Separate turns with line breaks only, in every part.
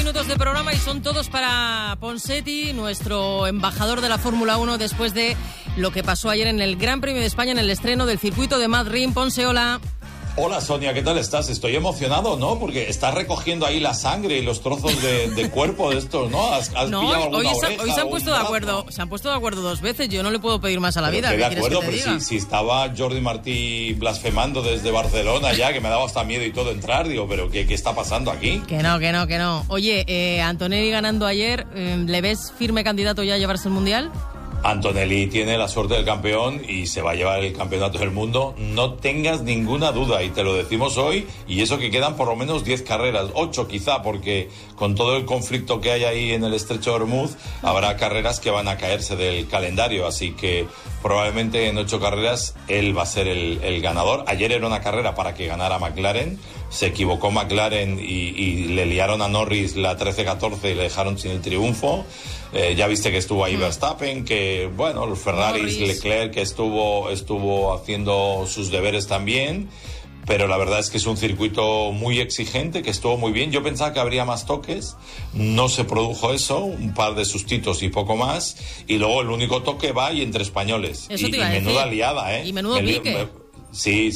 minutos de programa y son todos para Ponseti, nuestro embajador de la Fórmula 1, después de lo que pasó ayer en el Gran Premio de España, en el estreno del circuito de Madrid. Ponce, hola.
Hola Sonia, ¿qué tal estás? Estoy emocionado, ¿no? Porque estás recogiendo ahí la sangre y los trozos de cuerpo de estos, ¿no? ¿Has
no, hoy se han puesto de acuerdo. Se han puesto de acuerdo 2 veces. Yo no le puedo pedir más a la vida.
De acuerdo, pero si estaba Jordi Martí blasfemando desde Barcelona ya, que me daba hasta miedo y todo entrar, digo, pero ¿qué está pasando aquí?
Que no. Oye, Antonelli ganando ayer, ¿le ves firme candidato ya a llevarse el Mundial?
Antonelli tiene la suerte del campeón y se va a llevar el campeonato del mundo, no tengas ninguna duda, y te lo decimos hoy, y eso que quedan por lo menos 10 carreras, 8 quizá, porque con todo el conflicto que hay ahí en el estrecho de Hormuz, habrá carreras que van a caerse del calendario, así que probablemente en 8 carreras él va a ser el ganador. Ayer era una carrera para que ganara McLaren, se equivocó McLaren y le liaron a Norris la 13-14 y le dejaron sin el triunfo. Ya viste que estuvo ahí Verstappen, que bueno, los Ferraris, Leclerc, que estuvo haciendo sus deberes también, pero la verdad es que es un circuito muy exigente, que estuvo muy bien. Yo pensaba que habría más toques, no se produjo eso, un par de sustitos y poco más, y luego el único toque va y entre españoles.
Eso
y
te iba a
menuda
decir.
liada,
Y menudo pique.
Sí,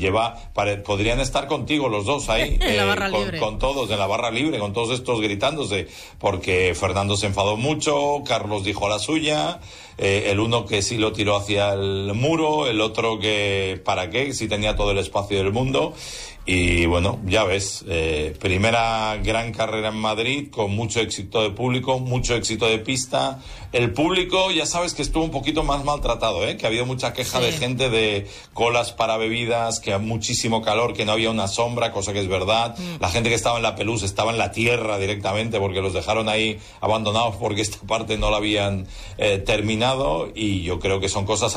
podrían estar contigo los dos ahí,
en la barra libre.
Con todos, en la barra libre, con todos estos gritándose, porque Fernando se enfadó mucho, Carlos dijo la suya, el uno que sí lo tiró hacia el muro, el otro que para qué, si tenía todo el espacio del mundo. Y bueno, ya ves, primera gran carrera en Madrid, con mucho éxito de público, mucho éxito de pista. El público, ya sabes que estuvo un poquito más maltratado, que ha habido mucha queja de gente de colas para bebidas, que muchísimo calor, que no había una sombra, cosa que es verdad. La gente que estaba en la Pelouse estaba en la tierra directamente, porque los dejaron ahí abandonados porque esta parte no la habían terminado, y yo creo que son cosas